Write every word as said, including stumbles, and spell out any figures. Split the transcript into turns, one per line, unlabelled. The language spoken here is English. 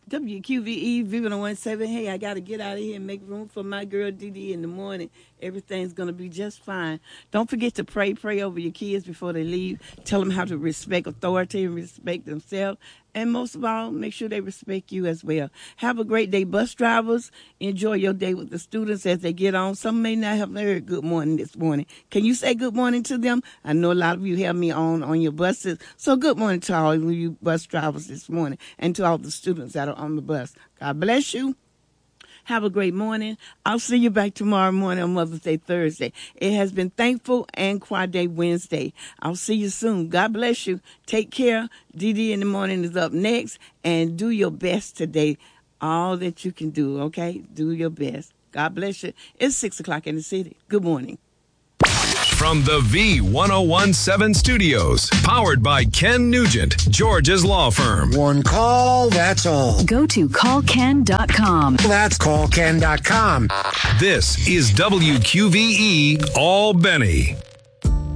W Q V E, Vivian on one seven. Hey, I got to get out of here and make room for my girl Dee Dee in the morning. Everything's going to be just fine. Don't forget to pray. Pray over your kids before they leave. Tell them how to respect authority and respect themselves. And most of all, make sure they respect you as well. Have a great day, bus drivers. Enjoy your day with the students as they get on. Some may not have heard good morning this morning. Can you say good morning to them? I know a lot of you have me on on your buses. So good morning to all of you bus drivers this morning and to all the students that are on the bus. God bless you. Have a great morning. I'll see you back tomorrow morning on Mother's Day Thursday. It has been Thankful and Quad Day Wednesday. I'll see you soon. God bless you. Take care. Dee Dee in the morning is up next. And do your best today. All that you can do, okay? Do your best. God bless you. It's six o'clock in the city. Good morning.
From the V ten seventeen studios, powered by Ken Nugent, George's law firm.
One call, that's all.
Go to call ken dot com.
That's call ken dot com.
This is W Q V E Albany.